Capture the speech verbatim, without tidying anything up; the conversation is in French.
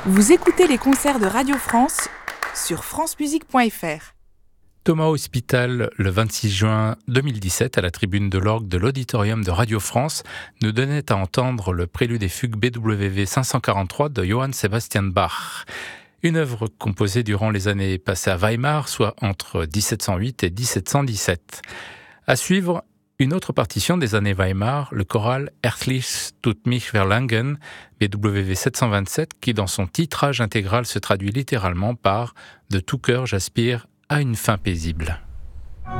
Vous écoutez les concerts de Radio France sur france musique point f r. Thomas Hospital, le vingt-six juin deux mille dix-sept, à la tribune de l'orgue de l'Auditorium de Radio France, nous donnait à entendre le prélude et fugue B W V cinq cent quarante-trois de Johann Sebastian Bach. Une œuvre composée durant les années passées à Weimar, soit entre dix-sept cent huit et dix-sept cent dix-sept. À suivre, une autre partition des années Weimar, le choral Herzlich tut mich verlangen, B W V sept cent vingt-sept, qui dans son titrage intégral se traduit littéralement par « De tout cœur j'aspire à une fin paisible ».